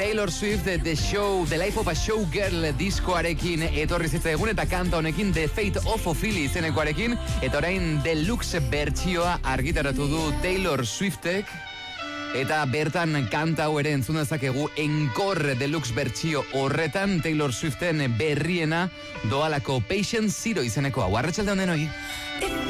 Taylor Swift The Show, The Life of a Showgirl diskoarekin etorri zitzaigun eta kanta honekin The Fate of Ophelia izenekoarekin, eta orain deluxe bertsioa argitaratu du Taylor Swiftek, eta bertan kanta hau ere entzun dezakegu encore deluxe bertsio horretan Taylor Swiften berriena doalako Patient Zero izeneko hau. Arratsalde on denoi.